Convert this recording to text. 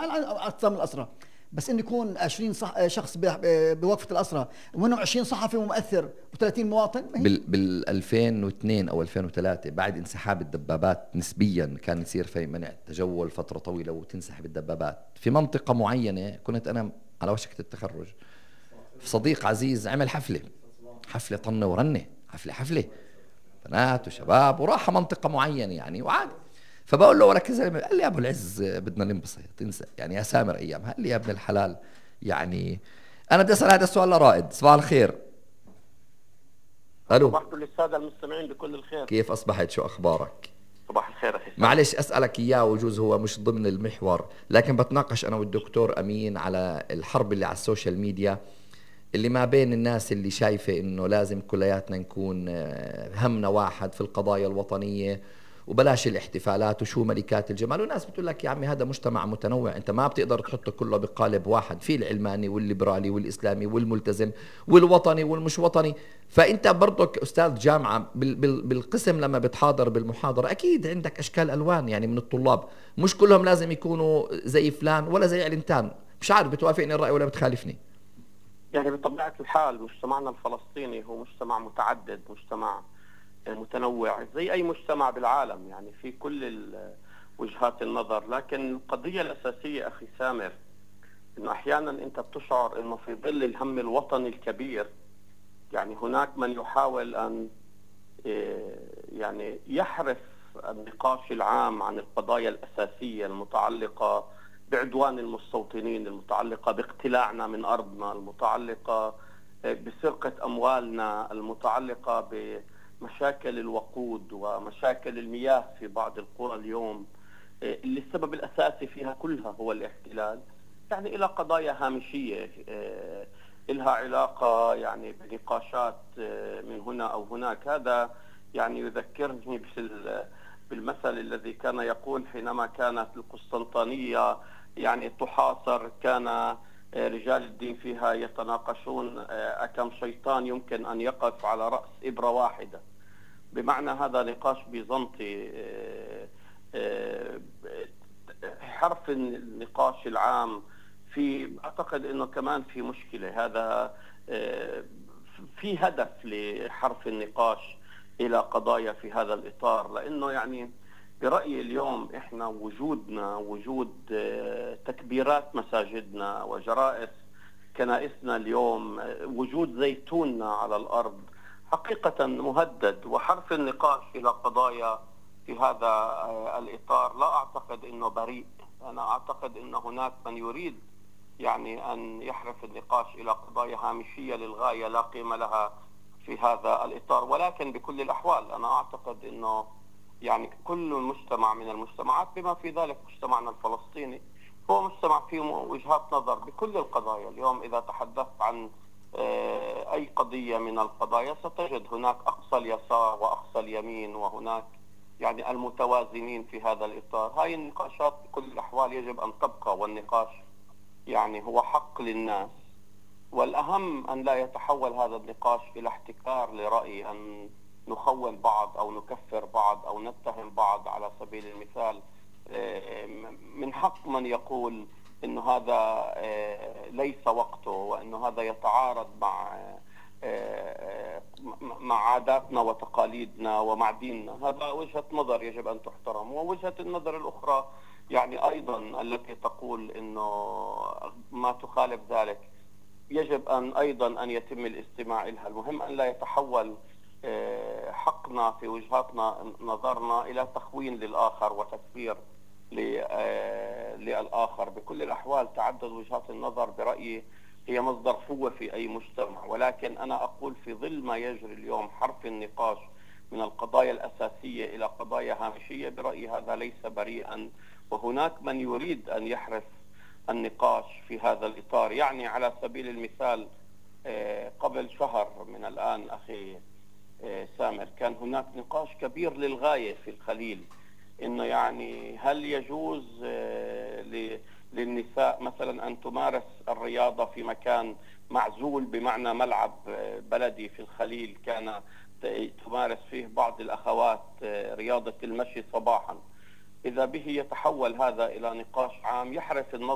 عن اعتصام الاسرى، بس انه يكون 20 شخص بوقفه الاسرى ومنهم 20 صحفي ومؤثر و30 مواطن. بال 2002 او 2003 بعد انسحاب الدبابات نسبيا كان يصير في منع تجول فتره طويله وتنسحب الدبابات في منطقه معينه. كنت انا على وشك التخرج، صديق عزيز عمل حفله طنه ورنه، حفله بنات وشباب وراح منطقه معينه يعني وعادي. فبقول له ولك يا زلمه، قال لي يا ابو العز بدنا ننبسط انسى يعني يا سامر ايامها. قال لي يا ابن الحلال يعني انا بدي اسال هذا السؤال لرائد. صباح الخير. الو. صباح للساده المستمعين بكل الخير. كيف اصبحت؟ شو اخبارك؟ صباح الخير اخي. معلش اسالك اياه وجوز هو مش ضمن المحور، لكن بتناقش انا والدكتور امين على الحرب اللي على السوشيال ميديا، اللي ما بين الناس اللي شايفه انه لازم كلياتنا نكون همنا واحد في القضايا الوطنيه وبلاش الاحتفالات وشو ملكات الجمال، وناس بتقول لك يا عمي هذا مجتمع متنوع، انت ما بتقدر تحطه كله بقالب واحد، في العلماني والليبرالي والاسلامي والملتزم والوطني والمش وطني. فانت برضك استاذ جامعه بالقسم لما بتحاضر بالمحاضره اكيد عندك اشكال الوان يعني من الطلاب، مش كلهم لازم يكونوا زي فلان ولا زي علنتان. مش عارف بتوافقني الراي ولا بتخالفني؟ يعني بطبيعه الحال مجتمعنا الفلسطيني هو مجتمع متعدد، مجتمع متنوع زي أي مجتمع بالعالم، يعني في كل وجهات النظر. لكن القضية الأساسية أخي سامر إنه أحيانا أنت بتشعر إنه في ظل الهم الوطني الكبير يعني هناك من يحاول أن يعني يحرف النقاش العام عن القضايا الأساسية المتعلقة بعدوان المستوطنين، المتعلقة باقتلاعنا من أرضنا، المتعلقة بسرقة أموالنا، المتعلقة بمشاكل الوقود ومشاكل المياه في بعض القرى اليوم اللي السبب الأساسي فيها كلها هو الاحتلال، يعني إلى قضايا هامشية إلها علاقة يعني بنقاشات من هنا أو هناك. هذا يعني يذكرني بالمثل الذي كان يقول حينما كانت القسطنطينية يعني تحاصر كان رجال الدين فيها يتناقشون أكم شيطان يمكن أن يقف على رأس إبرة واحدة، بمعنى هذا نقاش بيزنطي. حرف النقاش العام أعتقد أنه كمان في مشكلة، هذا في هدف لحرف النقاش إلى قضايا في هذا الإطار، لأنه يعني برأيي اليوم إحنا وجود تكبيرات مساجدنا وجرائس كنائسنا اليوم، وجود زيتوننا على الأرض حقيقة مهدد، وحرف النقاش إلى قضايا في هذا الإطار لا أعتقد أنه بريء. أنا أعتقد أن هناك من يريد يعني أن يحرف النقاش إلى قضايا هامشية للغاية لا قيمة لها في هذا الإطار. ولكن بكل الأحوال أنا أعتقد أنه يعني كل مجتمع من المجتمعات بما في ذلك مجتمعنا الفلسطيني هو مجتمع فيه وجهات نظر بكل القضايا. اليوم إذا تحدثت عن أي قضية من القضايا ستجد هناك أقصى اليسار وأقصى اليمين، وهناك يعني المتوازنين في هذا الإطار. هاي النقاشات بكل الأحوال يجب أن تبقى، والنقاش يعني هو حق للناس، والأهم أن لا يتحول هذا النقاش إلى احتكار لرأي، أن نخول بعض أو نكفر بعض أو نتهم بعض. على سبيل المثال من حق من يقول إنه هذا ليس وقته، وإنه هذا يتعارض مع عاداتنا وتقاليدنا ومع ديننا. هذا وجهة نظر يجب أن تحترم. ووجهة النظر الأخرى يعني أيضا التي تقول إنه ما تخالف ذلك يجب أن أيضا أن يتم الاستماع لها. المهم أن لا يتحول حقنا في وجهاتنا نظرنا إلى تخوين للآخر وتكفير للآخر. بكل الأحوال تعدد وجهات النظر برأيي هي مصدر قوة في أي مجتمع، ولكن أنا أقول في ظل ما يجري اليوم حرف النقاش من القضايا الأساسية إلى قضايا هامشية، برأيي هذا ليس بريئا، وهناك من يريد أن يحرف النقاش في هذا الإطار. يعني على سبيل المثال قبل شهر من الآن أخي سامر كان هناك نقاش كبير للغاية في الخليل، إنه يعني هل يجوز للنساء مثلا أن تمارس الرياضة في مكان معزول، بمعنى ملعب بلدي في الخليل كان تمارس فيه بعض الأخوات رياضة المشي صباحا. إذا به يتحول هذا إلى نقاش عام يحرص النظر